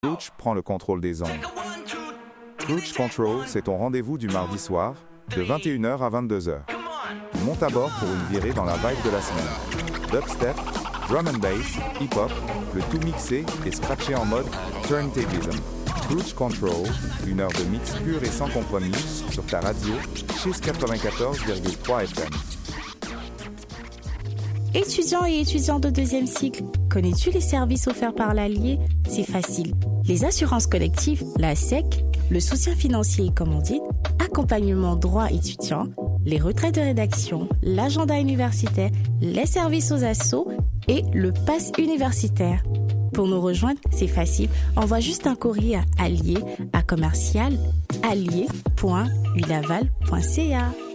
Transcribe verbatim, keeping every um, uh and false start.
Cruise prend le contrôle des ondes. Cruise Control, c'est ton rendez-vous du mardi soir, de vingt et une heures à vingt-deux heures. Monte à bord pour une virée dans la vibe de la semaine. Dubstep, drum and bass, hip-hop, le tout mixé et scratché en mode turntablism. Cruise Control, une heure de mix pur et sans compromis sur ta radio, Chiz quatre-vingt-quatorze virgule trois F M. Étudiants et étudiants de deuxième cycle, connais-tu les services offerts par l'Allier? C'est facile. Les assurances collectives, la S E C, le soutien financier et commandite, accompagnement droit étudiant, les retraites de rédaction, l'agenda universitaire, les services aux assos et le pass universitaire. Pour nous rejoindre, c'est facile. Envoie juste un courrier à allier à commercial allier point ulaval point c a.